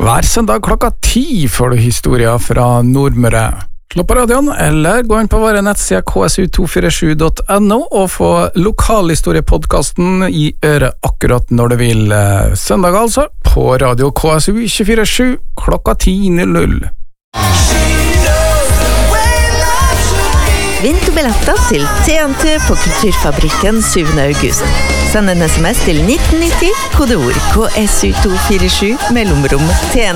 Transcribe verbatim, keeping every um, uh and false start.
Hver søndag klokka ti får du historier fra Nordmøre. Slå på radioen, eller gå inn på våre nettsider k s u to fire sju punktum n o og få lokalhistoriepodcasten i øret akkurat når du vil. Søndag altså, på radio K S U tjuefire sju klokka ti null null. Vinterbilletter til T N T på Kulturfabrikken syvende august. Send en sms til nitten nitti, kodeord K S U to fire sju, mellomrom T N T.